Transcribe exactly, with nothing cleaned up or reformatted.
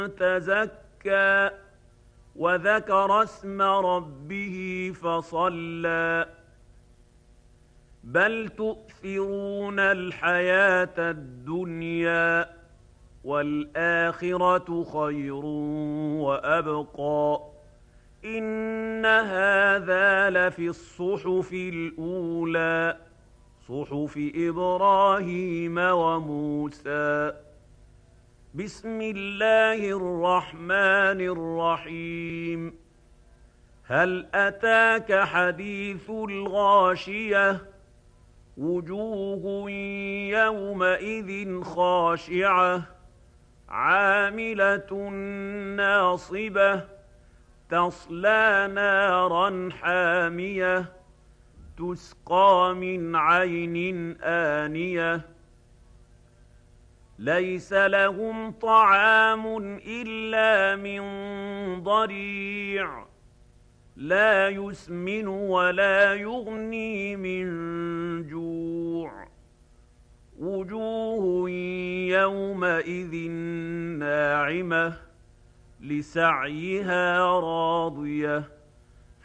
تزكى وذكر اسم ربه فصلى بل تؤثرون الحياة الدنيا والآخرة خير وأبقى إن هذا لفي الصحف الأولى صحف إبراهيم وموسى. بسم الله الرحمن الرحيم. هل أتاك حديث الغاشية وجوه يومئذ خاشعة عاملة ناصبة تصلى نارا حامية تسقى من عين آنية ليس لهم طعام إلا من ضريع لا يسمن ولا يغني من جوع وجوه يومئذ ناعمة لسعيها راضية